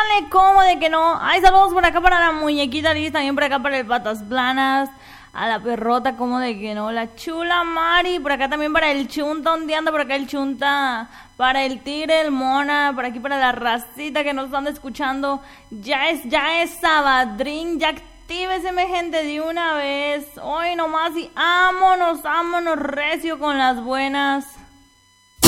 vale, ¿cómo de que no? Ay, saludos por acá para la muñequita Liz, también por acá para el Patas Planas, a la perrota, ¿cómo de que no? La chula Mari, por acá también para el Chunta, ¿dónde anda por acá el Chunta? Para el Tigre, el Mona, por aquí para la racita que nos anda escuchando. Ya es Sabadrín, ya actívese, gente, de una vez. Hoy nomás y vámonos recio con las buenas.